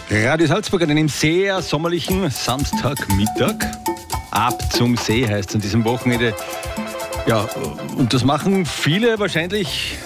Radio Salzburg an einem sehr sommerlichen Samstagmittag. Ab zum See heißt es an diesem Wochenende. Ja, und das machen viele wahrscheinlich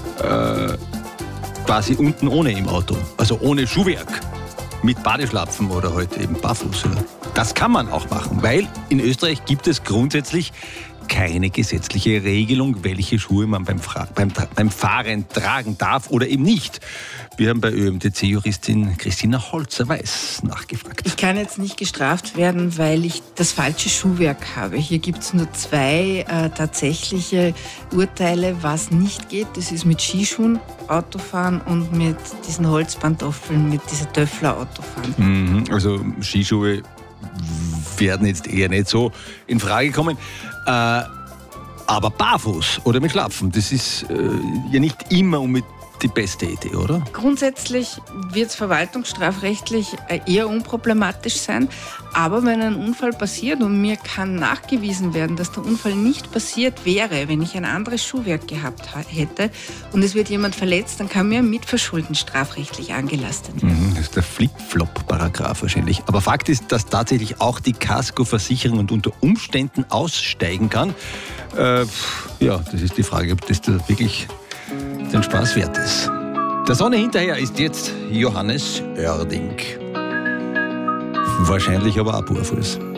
quasi unten ohne im Auto. Also ohne Schuhwerk. Mit Badeschlapfen oder heute eben barfuß. Das kann man auch machen, weil in Österreich gibt es grundsätzlich keine gesetzliche Regelung, welche Schuhe man beim Fahren tragen darf oder eben nicht. Wir haben bei ÖMTC-Juristin Christina Holzer-Weiß nachgefragt. Ich kann jetzt nicht gestraft werden, weil ich das falsche Schuhwerk habe. Hier gibt es nur zwei tatsächliche Urteile, was nicht geht. Das ist mit Skischuhen Autofahren und mit diesen Holzpantoffeln, mit dieser Töffler Autofahren. Also Skischuhe werden jetzt eher nicht so in Frage kommen. Aber barfuß oder mit Schlapfen, das ist ja nicht immer die beste Idee, oder? Grundsätzlich wird es verwaltungsstrafrechtlich eher unproblematisch sein. Aber wenn ein Unfall passiert und mir kann nachgewiesen werden, dass der Unfall nicht passiert wäre, wenn ich ein anderes Schuhwerk gehabt hätte und es wird jemand verletzt, dann kann mir ein Mitverschulden strafrechtlich angelastet werden. Das ist der Flip-Flop-Paragraph wahrscheinlich. Aber Fakt ist, dass tatsächlich auch die Kaskoversicherung und unter Umständen aussteigen kann. Ja, das ist die Frage, ob das da wirklich den Spaß wert ist. Der Sonne hinterher ist jetzt Johannes Oerding. Wahrscheinlich aber auch barfuß.